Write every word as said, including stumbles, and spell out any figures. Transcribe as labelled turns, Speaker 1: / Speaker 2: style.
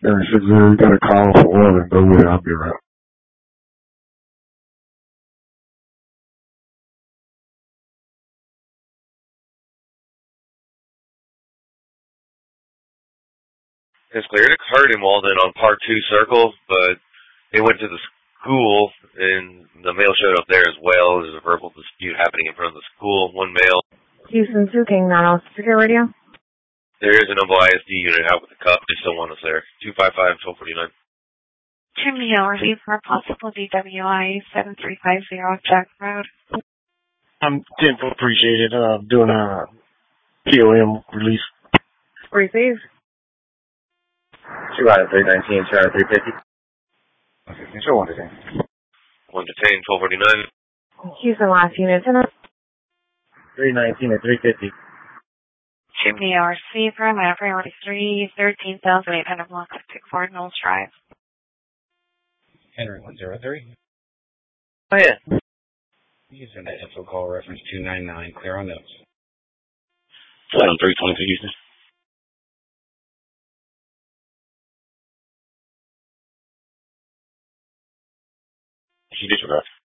Speaker 1: Area six zero, you got a call for order. Go with it. I'll be right.
Speaker 2: It's clear. It occurred in Walden on Park two Circle, but they went to the school, and the male showed up there as well. There's a verbal dispute happening in front of the school. One male.
Speaker 3: Houston two, King nine oh Secure Radio.
Speaker 2: There is a Noble I S D unit out with the cup. They still want us there. two five five, twelve forty-nine.
Speaker 4: Chimney Hill, review for a possible D W I seven three five zero Jack Road.
Speaker 5: I'm ten foot appreciated, uh, doing a P O M release.
Speaker 3: Receive.
Speaker 6: two out of three nineteen, two out of three fifty.
Speaker 1: Okay, control one today.
Speaker 2: one detain, twelve forty-nine.
Speaker 3: Houston last unit, ten.
Speaker 6: three nineteen at three fifty.
Speaker 4: Chimney Hill, receiver, my priority three, thirteen thousand eight hundred block, six four Knowles Drive.
Speaker 7: Henry one zero three.
Speaker 6: Oh, yeah.
Speaker 7: Houston, that info call reference two nine nine, clear on those.
Speaker 8: Item three twenty-two, Houston. She disregard.